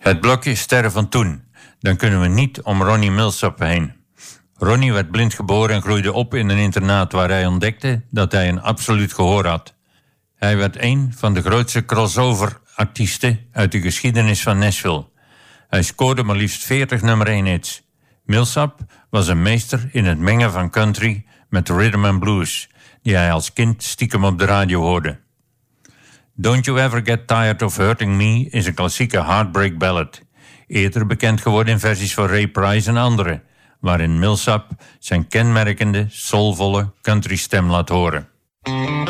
Het blokje Sterren van Toen. Dan kunnen we niet om Ronnie Milsap heen. Ronnie werd blind geboren en groeide op in een internaat waar hij ontdekte dat hij een absoluut gehoor had. Hij werd een van de grootste crossover-artiesten uit de geschiedenis van Nashville. Hij scoorde maar liefst 40 nummer 1 hits. Milsap was een meester in het mengen van country met rhythm and blues, die hij als kind stiekem op de radio hoorde. Don't You Ever Get Tired of Hurting Me is een klassieke heartbreak ballad. Eerder bekend geworden in versies van Ray Price en anderen, waarin Milsap zijn kenmerkende, soulvolle country stem laat horen.